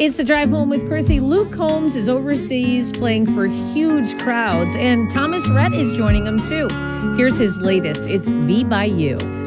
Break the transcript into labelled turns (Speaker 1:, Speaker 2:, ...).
Speaker 1: It's the Drive Home with Chrissy. Luke Combs is overseas playing for huge crowds, and Thomas Rhett is joining him too. Here's his latest. It's Be By You.